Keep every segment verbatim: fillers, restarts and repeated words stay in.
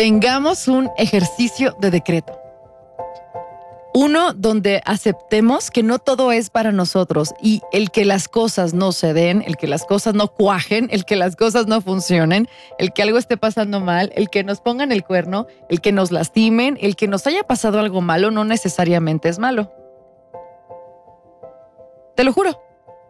tengamos un ejercicio de decreto. Uno donde aceptemos que no todo es para nosotros y el que las cosas no se den, el que las cosas no cuajen, el que las cosas no funcionen, el que algo esté pasando mal, el que nos pongan el cuerno, el que nos lastimen, el que nos haya pasado algo malo no necesariamente es malo. Te lo juro.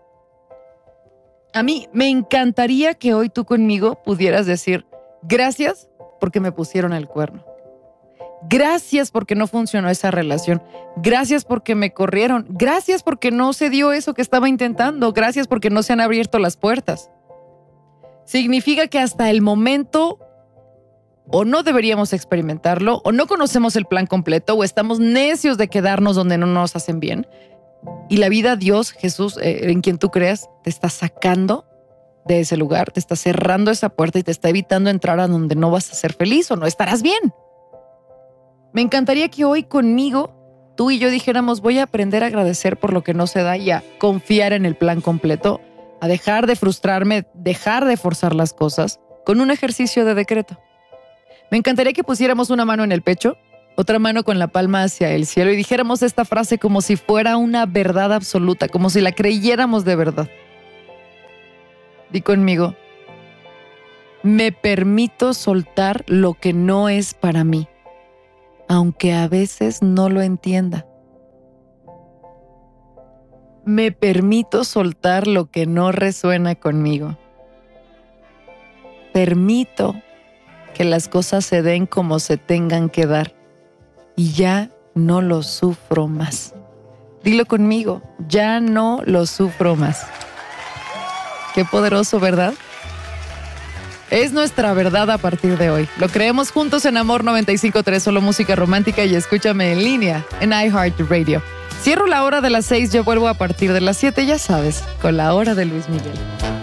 A mí me encantaría que hoy tú conmigo pudieras decir gracias porque me pusieron el cuerno. Gracias porque no funcionó esa relación. Gracias porque me corrieron. Gracias porque no se dio eso que estaba intentando. Gracias porque no se han abierto las puertas. Significa que hasta el momento o no deberíamos experimentarlo, o no conocemos el plan completo, o estamos necios de quedarnos donde no nos hacen bien. Y la vida, Dios, Jesús, eh, en quien tú creas, te está sacando de ese lugar, te está cerrando esa puerta y te está evitando entrar a donde no vas a ser feliz o no estarás bien. Me encantaría que hoy conmigo, tú y yo dijéramos, voy a aprender a agradecer por lo que no se da y a confiar en el plan completo, a dejar de frustrarme, dejar de forzar las cosas con un ejercicio de decreto. Me encantaría que pusiéramos una mano en el pecho, otra mano con la palma hacia el cielo y dijéramos esta frase como si fuera una verdad absoluta, como si la creyéramos de verdad. Di conmigo, me permito soltar lo que no es para mí, aunque a veces no lo entienda. Me permito soltar lo que no resuena conmigo. Permito que las cosas se den como se tengan que dar y ya no lo sufro más. Dilo conmigo, ya no lo sufro más. Qué poderoso, ¿verdad? Es nuestra verdad a partir de hoy. Lo creemos juntos en Amor noventa y cinco punto tres, solo música romántica, y escúchame en línea en iHeartRadio. Cierro la hora de las seis, yo vuelvo a partir de las siete, ya sabes, con la hora de Luis Miguel.